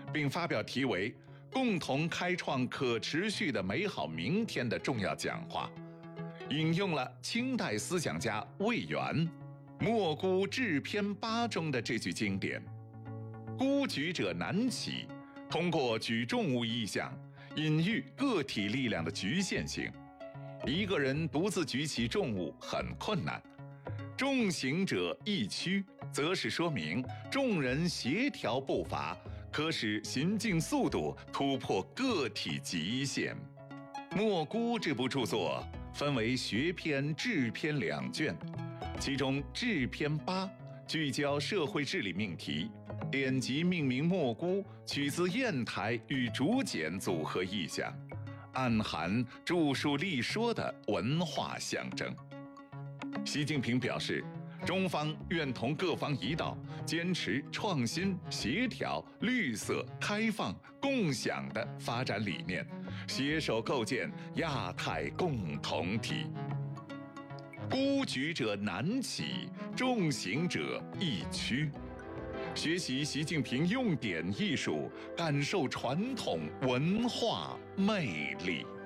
并发表题为“共同开创可持续的美好明天”的重要讲话，引用了清代思想家魏源《莫孤志篇8》中的这句经典：“孤举者难起”，通过举重物意象，隐喻个体力量的局限性。一个人独自举起重物很困难，众行者易趋，则是说明众人协调步伐，可使行进速度突破个体极限。《莫孤》这部著作分为学篇、志篇2卷，其中志篇8聚焦社会治理命题，典籍命名莫孤，取自砚台与竹简组合意象，暗含著述立说的文化象征。习近平表示，中方愿同各方一道，坚持创新、协调、绿色、开放、共享的发展理念，携手构建亚太共同体。孤举者难起，众行者易趋。学习习近平用典艺术，感受传统文化魅力。